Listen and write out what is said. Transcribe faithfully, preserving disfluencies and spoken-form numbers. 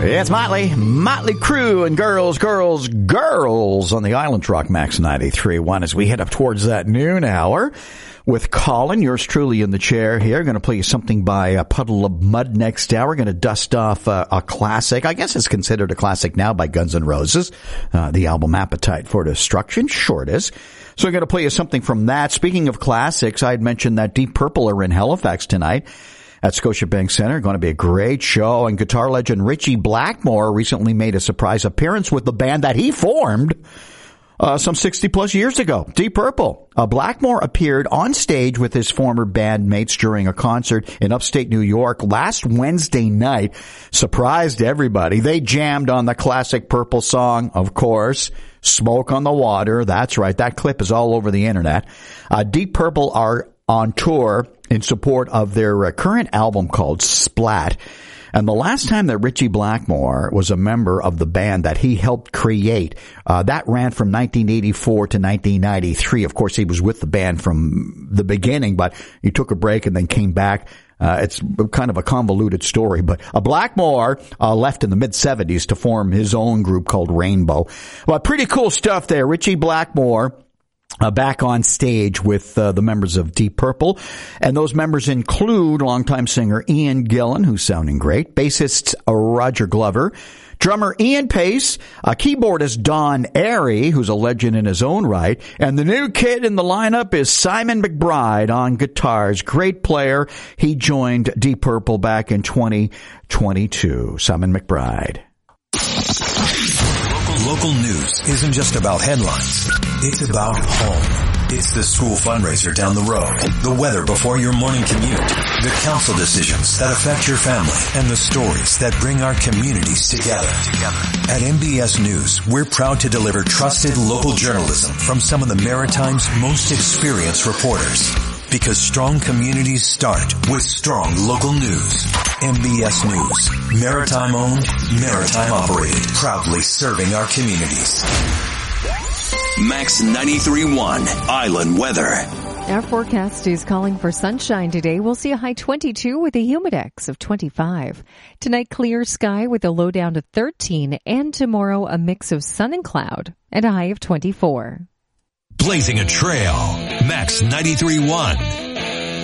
It's Motley, Motley Crew and girls, girls, girls on the Island Rock Max ninety-three point one as we head up towards that noon hour with Colin. Yours truly in the chair here. Going to play you something by a Puddle of Mud next hour. Going to dust off uh, a classic. I guess it's considered a classic now by Guns N' Roses. Uh, the album Appetite for Destruction. Sure it is. So I'm going to play you something from that. Speaking of classics, I had mentioned that Deep Purple are in Halifax tonight at Scotiabank Center. Going to be a great show. And guitar legend Richie Blackmore recently made a surprise appearance with the band that he formed uh, some sixty plus years ago, Deep Purple. Uh, Blackmore appeared on stage with his former bandmates during a concert in upstate New York last Wednesday night. Surprised everybody. They jammed on the classic Purple song, of course, Smoke on the Water. That's right. That clip is all over the internet. Uh, Deep Purple are on tour in support of their uh, current album called Splat. And the last time that Richie Blackmore was a member of the band that he helped create, uh, that ran from nineteen eighty-four to nineteen ninety-three. Of course, he was with the band from the beginning, but he took a break and then came back. Uh, it's kind of a convoluted story, but uh, Blackmore uh, left in the mid seventies to form his own group called Rainbow. Well, pretty cool stuff there. Richie Blackmore Uh, back on stage with uh, the members of Deep Purple. And those members include longtime singer Ian Gillan, who's sounding great, bassist uh, Roger Glover, drummer Ian Pace, uh, keyboardist Don Airy, who's a legend in his own right, and the new kid in the lineup is Simon McBride on guitars. Great player. He joined Deep Purple back in twenty twenty-two. Simon McBride. Local news isn't just about headlines. It's about home. It's the school fundraiser down the road, the weather before your morning commute, the council decisions that affect your family, and the stories that bring our communities together. At M B S News, we're proud to deliver trusted local journalism from some of the Maritime's most experienced reporters. Because strong communities start with strong local news. M B S News. Maritime owned, maritime operated. Proudly serving our communities. Max ninety-three point one Island Weather. Our forecast is calling for sunshine today. We'll see a high twenty-two with a humidex of twenty-five. Tonight, clear sky with a low down to thirteen. And tomorrow, a mix of sun and cloud and a high of twenty-four. Blazing a trail. Max ninety-three point one.